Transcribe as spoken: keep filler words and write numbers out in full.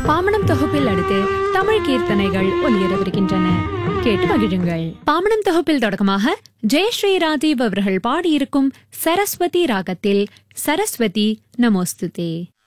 பாமணம் தொகுப்பில் அடுத்து தமிழ் கீர்த்தனைகள் ஒலியரவிருக்கின்றன. கேட்டு மகிழுங்கள். பாமணம் தொகுப்பில் தொடக்கமாக ஜெயஸ்ரீ ராதீவ் அவர்கள் பாடியிருக்கும் சரஸ்வதி ராகத்தில் சரஸ்வதி நமோஸ்துதே.